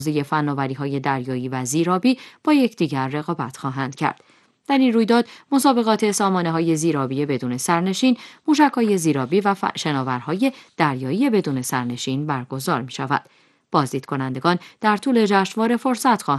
فناوری‌های دریایی و زیرابی با یکدیگر رقابت خواهند کرد. در این رویداد مسابقات سامانه‌های زیرابی بدون سرنشین، موشک‌های زیرابی و شناورهای دریایی بدون سرنشین برگزار می‌شود. بازدید کنندگان در طول جشنواره فرصت خواهند